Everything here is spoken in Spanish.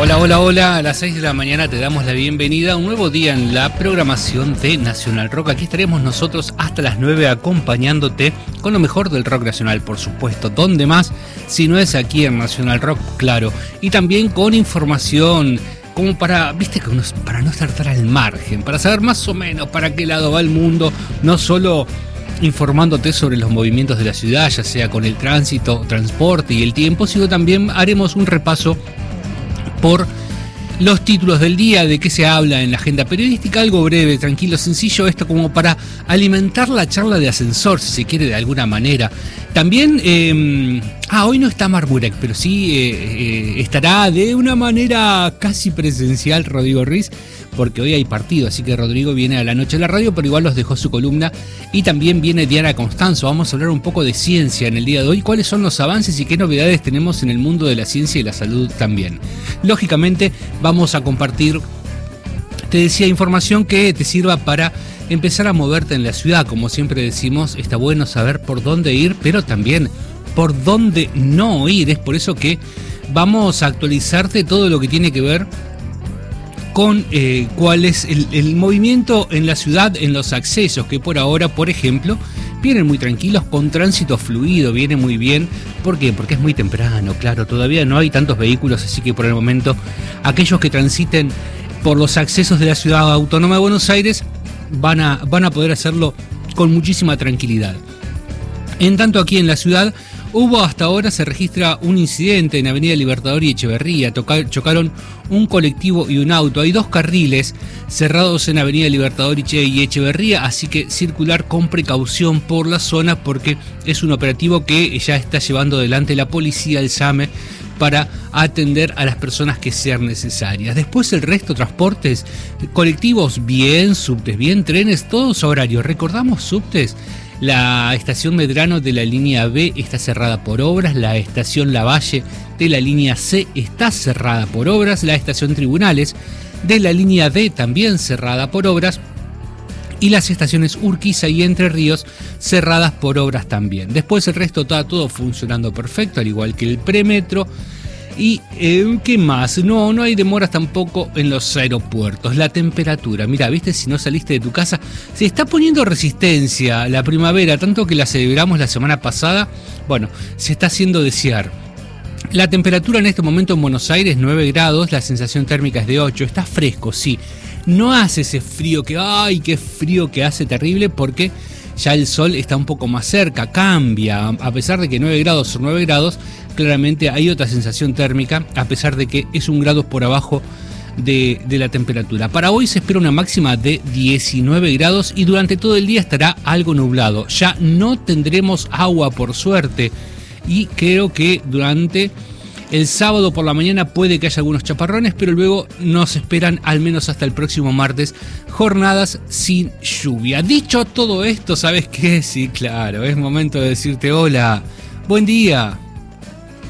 Hola, hola, hola. A las 6 de la mañana te damos la bienvenida a un nuevo día en la programación de Nacional Rock. Aquí estaremos nosotros hasta las 9 acompañándote con lo mejor del rock nacional, por supuesto. ¿Dónde más? Si no es aquí en Nacional Rock, claro. Y también con información como para, para no estar tan al margen, para saber más o menos para qué lado va el mundo, no solo informándote sobre los movimientos de la ciudad, ya sea con el tránsito, transporte y el tiempo, sino también haremos un repaso por los títulos del día, de qué se habla en la agenda periodística, algo breve, tranquilo, sencillo, esto como para alimentar la charla de ascensor, si se quiere de alguna manera. También, hoy no está Marburek, pero sí estará de una manera casi presencial Rodrigo Ruiz, porque hoy hay partido, así que Rodrigo viene a la noche de la radio, pero igual nos dejó su columna. Y también viene Diana Constanzo. Vamos a hablar un poco de ciencia en el día de hoy, cuáles son los avances y qué novedades tenemos en el mundo de la ciencia y la salud también. Lógicamente vamos a compartir, te decía, información que te sirva para empezar a moverte en la ciudad. Como siempre decimos, está bueno saber por dónde ir, pero también por dónde no ir. Es por eso que vamos a actualizarte todo lo que tiene que ver con cuál es el movimiento en la ciudad, en los accesos, que por ahora, por ejemplo, vienen muy tranquilos, con tránsito fluido, viene muy bien. ¿Por qué? Porque es muy temprano, claro, todavía no hay tantos vehículos, así que por el momento aquellos que transiten por los accesos de la Ciudad Autónoma de Buenos Aires van a poder hacerlo con muchísima tranquilidad. En tanto, aquí en la ciudad hasta ahora se registra un incidente en Avenida Libertador y Echeverría. Chocaron un colectivo y un auto. Hay dos carriles cerrados en Avenida Libertador y Echeverría, así que circular con precaución por la zona, porque es un operativo que ya está llevando adelante la policía, el SAME, para atender a las personas que sean necesarias. Después el resto, transportes, colectivos bien, subtes bien, trenes, todos a horario. Recordamos subtes. La estación Medrano de la línea B está cerrada por obras, la estación Lavalle de la línea C está cerrada por obras, la estación Tribunales de la línea D también cerrada por obras y las estaciones Urquiza y Entre Ríos cerradas por obras también. Después el resto está todo funcionando perfecto, al igual que el premetro. Y ¿qué más? No hay demoras tampoco en los aeropuertos. La temperatura, mira, viste, si no saliste de tu casa, se está poniendo resistencia la primavera, tanto que la celebramos la semana pasada. Bueno, se está haciendo desear. La temperatura en este momento en Buenos Aires 9 grados, la sensación térmica es de 8, está fresco, sí. No hace ese frío qué frío que hace terrible, porque ya el sol está un poco más cerca, cambia, a pesar de que 9 grados son 9 grados, claramente hay otra sensación térmica, a pesar de que es un grado por abajo de la temperatura. Para hoy se espera una máxima de 19 grados y durante todo el día estará algo nublado. Ya no tendremos agua, por suerte, y creo que durante el sábado por la mañana puede que haya algunos chaparrones, pero luego nos esperan, al menos hasta el próximo martes, jornadas sin lluvia. Dicho todo esto, ¿sabes qué? Sí, claro, es momento de decirte hola, buen día.